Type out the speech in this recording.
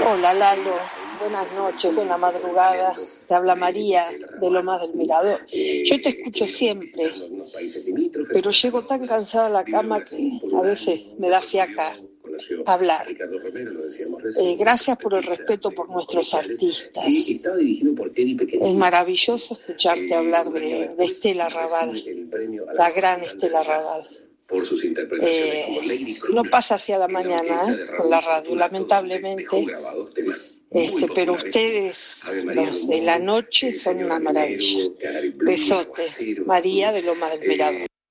Hola Lalo, buenas noches, buena madrugada. Te habla María de Lomas del Mirador. Yo te escucho siempre, pero llego tan cansada a la cama que a veces me da fiaca hablar. Gracias por el respeto por nuestros artistas. Es maravilloso escucharte hablar de Estela Raval, la gran Estela Raval. No pasa hacia la mañana con la radio, lamentablemente, pero ustedes, los de la noche, son una maravilla. Besote, María de Lomas del Mirador.